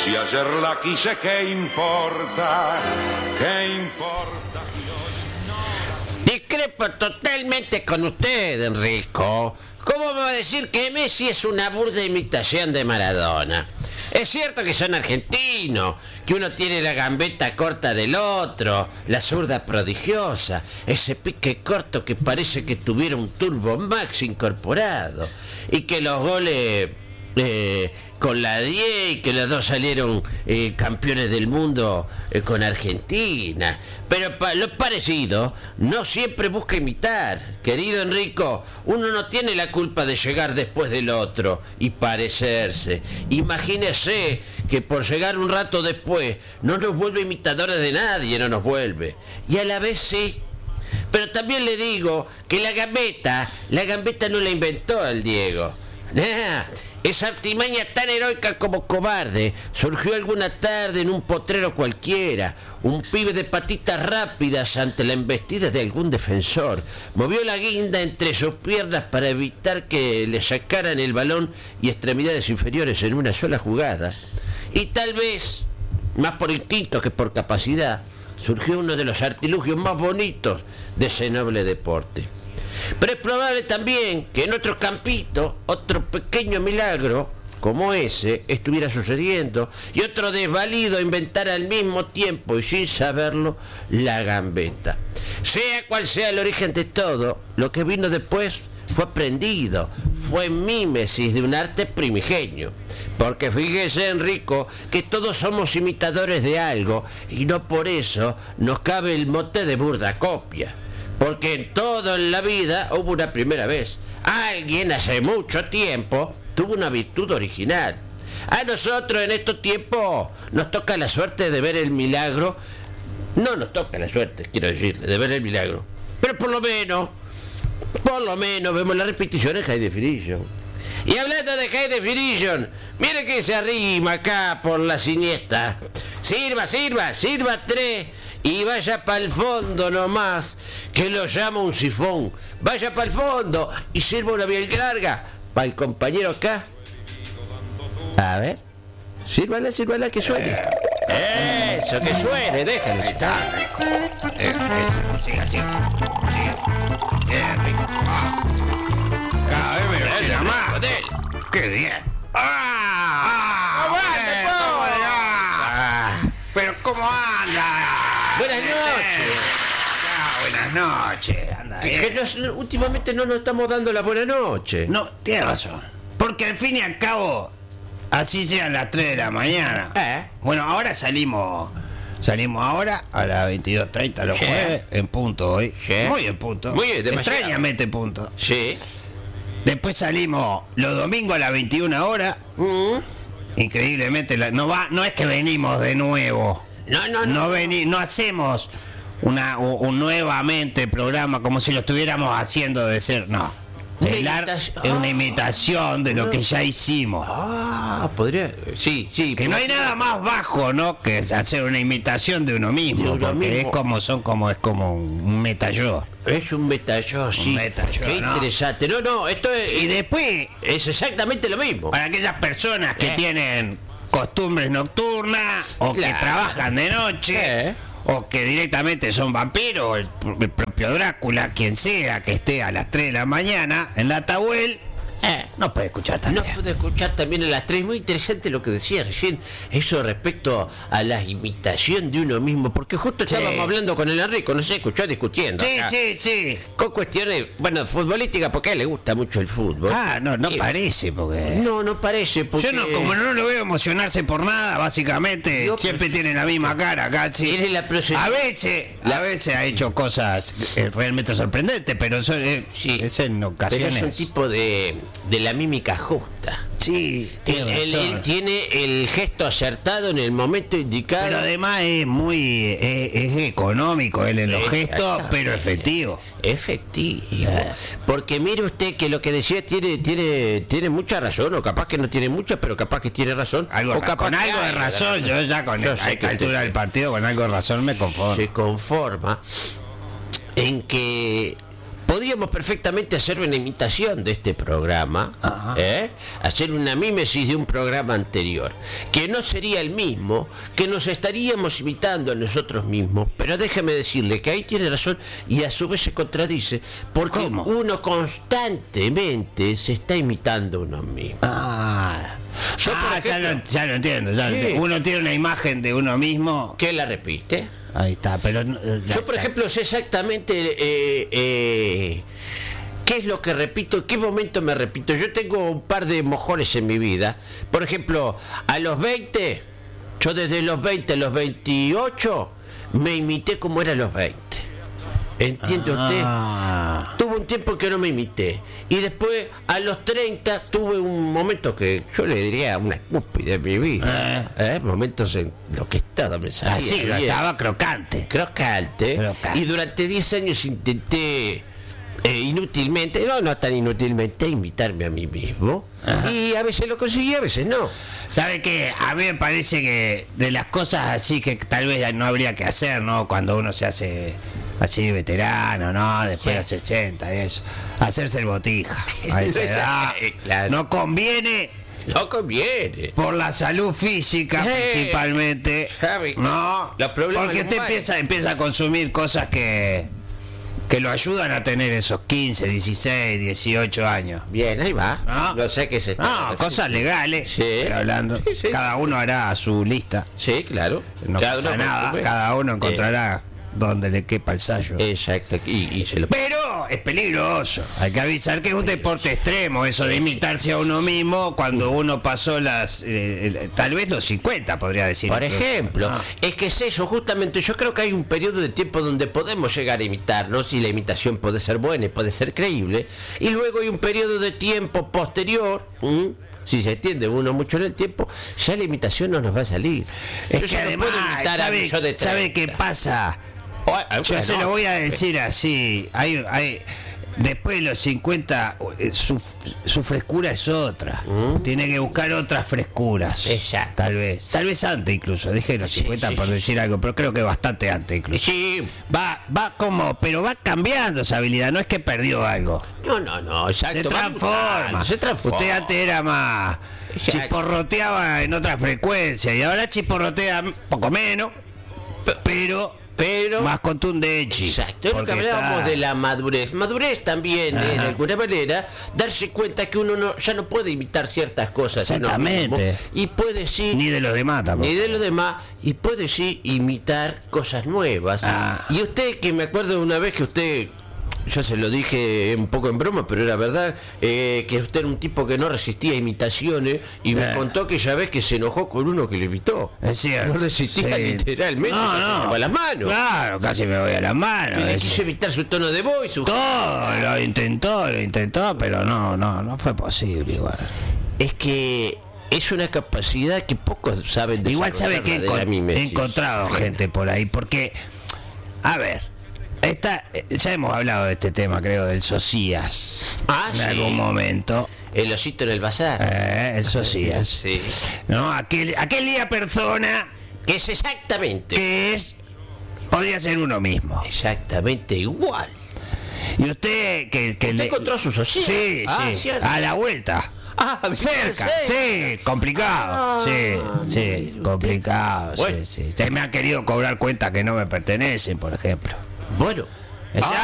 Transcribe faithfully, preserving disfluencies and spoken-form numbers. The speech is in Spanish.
Si ayer la quise, ¿qué importa? ¿Qué importa? Discrepo totalmente con usted, Enrico. ¿Cómo me va a decir que Messi es una burda imitación de Maradona? Es cierto que son argentinos, que uno tiene la gambeta corta del otro, la zurda prodigiosa, ese pique corto que parece que tuviera un Turbo Max incorporado, y que los goles eh, con la diez y que los dos salieron eh, campeones del mundo eh, con Argentina. Pero pa lo parecido no siempre busca imitar. Querido Enrico, uno no tiene la culpa de llegar después del otro y parecerse. Imagínese que por llegar un rato después no nos vuelve imitadores de nadie, no nos vuelve. Y a la vez sí. Pero también le digo que la gambeta, la gambeta no la inventó el Diego. Nah, esa artimaña tan heroica como cobarde surgió alguna tarde en un potrero cualquiera. Un pibe de patitas rápidas ante la embestida de algún defensor movió la guinda entre sus piernas para evitar que le sacaran el balón y extremidades inferiores en una sola jugada. Y tal vez, más por instinto que por capacidad, surgió uno de los artilugios más bonitos de ese noble deporte. Pero es probable también que en otro campito, otro pequeño milagro como ese estuviera sucediendo y otro desvalido inventara al mismo tiempo y sin saberlo la gambeta. Sea cual sea el origen de todo, lo que vino después fue aprendido, fue mímesis de un arte primigenio. Porque fíjese, Enrico, que todos somos imitadores de algo y no por eso nos cabe el mote de burda copia. Porque en todo en la vida hubo una primera vez. Alguien hace mucho tiempo tuvo una virtud original. A nosotros en estos tiempos nos toca la suerte de ver el milagro. No nos toca la suerte, quiero decir, de ver el milagro. Pero por lo menos, por lo menos vemos la repetición en High Definition. Y hablando de High Definition, mire que se arrima acá por la siniestra. Sirva, sirva, sirva tres. Y vaya para el fondo nomás, que lo llama un sifón. Vaya para el fondo y sirva una bien larga para el compañero acá. A ver, sírvala, sírvala, que suene. Eso, que suene, déjalo. Está rico. Eh, eh, siga así. Siga. Bien rico. Ah. Cada vez me lo llena más. ¡Qué bien! ¡Ah! ¡Ah! ¡Ah! ¡Pero cómo anda! Buenas noches. Ah, buenas noches. Anda bien. Que nos, últimamente no nos estamos dando la buena noche. No, tienes razón. Porque al fin y al cabo, así sean las tres de la mañana. ¿Eh? Bueno, ahora salimos. Salimos ahora a las veintidós treinta los Sí. jueves, en punto hoy. Sí. Muy en punto. Muy demasiado. Extrañamente punto. Sí. Después salimos los domingos a las veintiuna horas. Mm. Increíblemente, la- no va, no es que venimos de nuevo. No, no, no. No veni, no hacemos una un, un nuevamente programa como si lo estuviéramos haciendo de ser, no. Una El ar- imitación. es una Ah. imitación de lo que ya hicimos. Ah, podría. Sí, sí. Que no hay nada más bajo, ¿no? Que es hacer una imitación de uno mismo, De uno porque mismo. es como son como es como un meta yo. Es un metayo, sí. metayo, Qué ¿no? interesante. No, no, esto es, Y después, es exactamente lo mismo. para aquellas personas que Eh. tienen costumbres nocturnas o que Claro. trabajan de noche Eh. o que directamente son vampiros, el, el propio Drácula, quien sea que esté a las tres de la mañana en la Tahuel, Eh. no puede escuchar No también. pude escuchar también a las tres. Muy interesante lo que decía recién. Eso respecto a la imitación de uno mismo. Porque justo Sí. estábamos hablando con el Enrico. No se escuchó discutiendo. Sí, acá, sí, sí. Con cuestiones, bueno, futbolísticas, porque a él le gusta mucho el fútbol. Ah, no, no Y- parece, porque... No, no parece. Porque Yo no, como no lo veo emocionarse por nada, básicamente, Yo, siempre tiene la misma cara, Cachi. Tiene la proced- A veces, a veces ha hecho cosas eh, realmente sorprendentes, pero eso eh, Sí. es en Pero ocasiones. es un tipo de, de la mímica justa. Sí, Él, tiene él- razón. él tiene el gesto acertado en el momento indicado. Pero además es muy eh, es económico él en los Eh, gestos, exactamente. pero efectivo. Efectivo. Porque mire usted que lo que decía tiene tiene tiene mucha razón, o capaz que no tiene mucha, pero capaz que tiene razón. Algo, o capaz con que algo de hay razón, yo ya con Yo a sé esta que altura usted del partido, con algo de razón me conformo. se conforma en que podríamos perfectamente hacer una imitación de este programa, ¿eh? Hacer una mímesis de un programa anterior, que no sería el mismo, que nos estaríamos imitando a nosotros mismos, pero déjeme decirle que ahí tiene razón y a su vez se contradice, porque ¿Cómo? uno constantemente se está imitando a uno mismo. Ah, Yo, por ah, ya, ejemplo- lo, ya lo entiendo. Ya lo Sí. entiendo. Uno tiene una imagen de uno mismo. ¿Qué la repite? Ahí está, pero... eh, ya- Yo, por ya- ejemplo, sé exactamente eh, eh, qué es lo que repito, en qué momento me repito. Yo tengo un par de mojones en mi vida. Por ejemplo, a los veinte, yo desde los veinte a los veintiocho, me imité como era a los veinte. ¿Entiende usted? Ah. Tuve un tiempo que no me imité. Y después, a los treinta, tuve un momento que yo le diría una cúspide de mi vida. ¿Eh? Momentos en los que todo me salía Así, bien. estaba crocante. Crocante. Crocante. Y durante diez años intenté eh, inútilmente, no, no tan inútilmente, imitarme a mí mismo. Ajá. Y a veces lo conseguí, a veces no. ¿Sabe qué? A mí me parece que de las cosas así que tal vez no habría que hacer, ¿no? Cuando uno se hace así veterano, ¿no? Después de los sesenta y eso. Hacerse el botija. A esa edad. Claro. No conviene No conviene. por la salud física Eh, principalmente. sabe, No, los problemas porque usted lumbares. empieza, empieza a consumir cosas que, que lo ayudan a tener esos quince, dieciséis, dieciocho años. Bien, ahí va. No, No sé qué se está. No, cosas legales. Sí. Estoy hablando. Sí, sí. Cada uno hará su lista. Sí, claro. No Cada pasa uno nada. consume. Cada uno encontrará donde le quepa el sallo. Eh, exacto. Y, y se lo. Pero es peligroso. Hay que avisar que es un deporte extremo eso de imitarse a uno mismo cuando uno pasó las eh, el- tal vez los cincuenta, podría decir. Por ejemplo, Ah. es que es eso, justamente, yo creo que hay un periodo de tiempo donde podemos llegar a imitarnos y la imitación puede ser buena y puede ser creíble, y luego hay un periodo de tiempo posterior, ¿m? Si se extiende uno mucho en el tiempo, ya la imitación no nos va a salir. Es Yo que ya no además, puedo imitar a ¿sabe, mi yo de ¿sabe qué treinta. pasa? O- ah, Yo se bueno, lo voy a decir así. Hay, hay, después de los cincuenta, eh, su, su frescura es otra. Tiene que buscar otras frescuras. Exacto. Tal vez. Tal vez antes incluso. Dije los Sí, cincuenta sí, por sí. decir algo, pero creo que bastante antes incluso. Sí, Va, va como, pero va cambiando esa habilidad. No es que perdió algo. no, no, no, exacto. Se va transforma. mutando, se transforma. Usted antes era más. Exacto. Chisporroteaba en otra frecuencia y ahora chisporrotea un poco menos, pero Pero. más contundente. Exacto, es lo que porque hablábamos está- de la madurez. Madurez también es, de Ajá. alguna manera, darse cuenta que uno no, ya no puede imitar ciertas cosas. de uno mismo, Exactamente. y puede sí, Ni de los demás tampoco. ni de los demás, y puede sí imitar cosas nuevas. Ah. Y usted, que me acuerdo una vez que usted, yo se lo dije un poco en broma, pero era verdad, eh, que usted era un tipo que no resistía a imitaciones, y me Eh. contó que ya ves que se enojó con uno que lo imitó. Es cierto. No resistía Sí. literalmente, No, casi no. me va a las manos. Claro, casi me voy a las manos. Y le ese. quiso evitar su tono de voz y su... Todo lo intentó, lo intentó, pero no, no, no fue posible igual. Es que es una capacidad que pocos saben Igual sabe que he, desarrollarla de la encon- he mimesis. encontrado gente por ahí, porque, a ver, esta, eh, ya hemos hablado de este tema, creo, del Socias. Ah, en sí. algún momento. El osito en el bazar. Eh, el Socias. Sí. ¿No? Aquel, aquel día persona Que es exactamente, que es, podría ser uno mismo. exactamente igual. Y usted que, que ¿Usted encontró a su Socias? Sí, Ah, sí, cierto. a la vuelta. Ah, Cerca, sí. sí, complicado. Ah, sí, sí, complicado. Bueno. Sí, sí. Se me han querido cobrar cuentas que no me pertenecen, por ejemplo. Bueno. Ese-